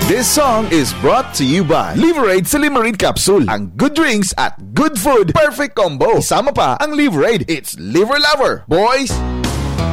This song is brought to you by Liverade Silimarin Capsule. Ang good drinks at good food, perfect combo. Isama pa ang Liverade. It's Liver Lover, boys!